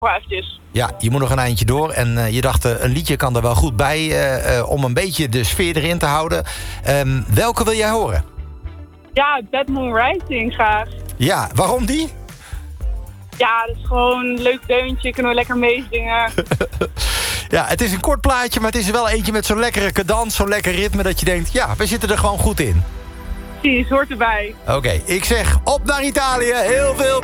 Wel eventjes. Ja, je moet nog een eindje door. En je dacht, een liedje kan er wel goed bij... om een beetje de sfeer erin te houden. Welke wil jij horen? Ja, Bad Moon Rising graag. Ja, waarom die? Ja, dat is gewoon een leuk deuntje. Kunnen we lekker meezingen. Ja, het is een kort plaatje, maar het is er wel eentje met zo'n lekkere cadans, zo'n lekker ritme... dat je denkt, ja, we zitten er gewoon goed in. Precies, hoort erbij. Oké, ik zeg op naar Italië. Heel veel